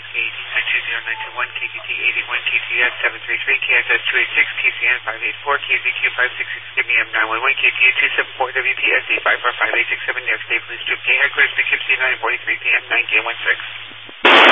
18920921, KTT 81, KTS 733, KSS 286, KCN 584, KZQ 566, give me M911, KTA 274, WPSD 545867, next day, please, Troop K headquarters, Poughkeepsie 9:43 p.m., 9K16.